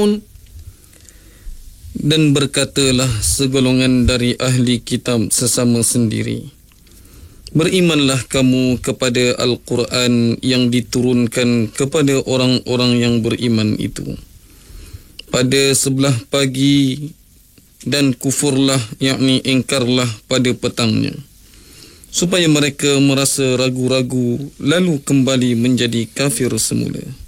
Dan berkatalah segolongan dari ahli kitab sesama sendiri, berimanlah kamu kepada Al-Quran yang diturunkan kepada orang-orang yang beriman itu pada sebelah pagi, dan kufurlah, yakni ingkarlah pada petangnya, supaya mereka merasa ragu-ragu lalu kembali menjadi kafir semula.